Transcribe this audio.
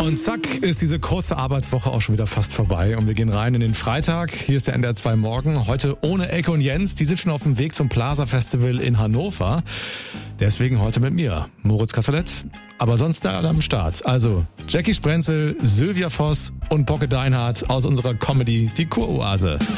Und zack ist diese kurze Arbeitswoche auch schon wieder fast vorbei und wir gehen rein in den Freitag. Hier ist der NDR 2 Morgen. Heute ohne Elke und Jens. Die sind schon auf dem Weg zum Plaza Festival in Hannover. Deswegen heute mit mir, Moritz Kasserlet. Aber sonst alle am Start. Also Jackie Sprenzel, Sylvia Voss und Bocke Deinhardt aus unserer Comedy Die Kuroase.